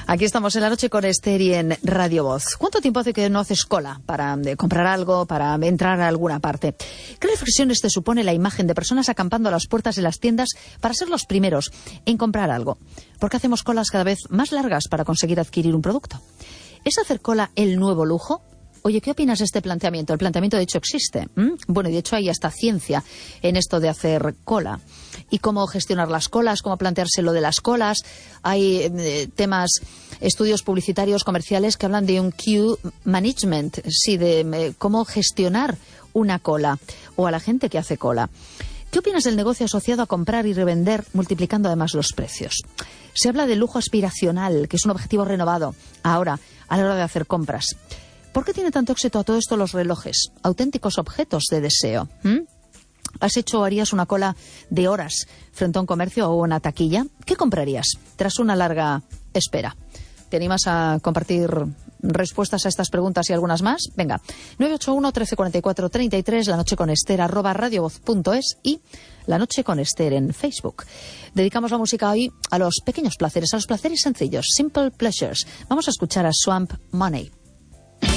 Aquí estamos en La Noche con Esther y en Radio Voz. ¿Cuánto tiempo hace que no haces cola para comprar algo, para entrar a alguna parte? ¿Qué reflexiones te supone la imagen de personas acampando a las puertas de las tiendas para ser los primeros en comprar algo? ¿Por qué hacemos colas cada vez más largas para conseguir adquirir un producto? ¿Es hacer cola el nuevo lujo? Oye, ¿qué opinas de este planteamiento? El planteamiento, de hecho, existe. Bueno, y de hecho hay hasta ciencia en esto de hacer cola. Y cómo gestionar las colas, cómo plantearse lo de las colas. Hay estudios publicitarios comerciales que hablan de un queue management, sí, de cómo gestionar una cola o a la gente que hace cola. ¿Qué opinas del negocio asociado a comprar y revender, multiplicando además los precios? Se habla de lujo aspiracional, que es un objetivo renovado ahora a la hora de hacer compras. ¿Por qué tiene tanto éxito a todo esto los relojes? Auténticos objetos de deseo. ¿Has hecho o harías una cola de horas frente a un comercio o una taquilla? ¿Qué comprarías tras una larga espera? ¿Te animas a compartir respuestas a estas preguntas y algunas más? Venga, 981 1344 33, La Noche con Esther, @radiovoz.es y La Noche con Esther en Facebook. Dedicamos la música hoy a los pequeños placeres, a los placeres sencillos, simple pleasures. Vamos a escuchar a Swamp Money.